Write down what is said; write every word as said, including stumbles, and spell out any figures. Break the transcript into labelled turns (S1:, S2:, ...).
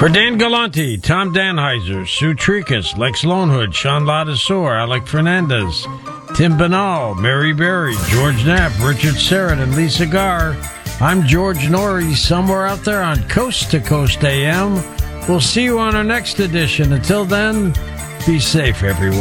S1: For Dan Galante, Tom Danheiser, Sue Tricus, Lex Lonehood, Sean Ladisor, Alec Fernandez, Tim Banal, Mary Berry, George Knapp, Richard Serrett, and Lisa Garr, I'm George Norrie, somewhere out there on Coast to Coast A M. We'll see you on our next edition. Until then, be safe, everyone.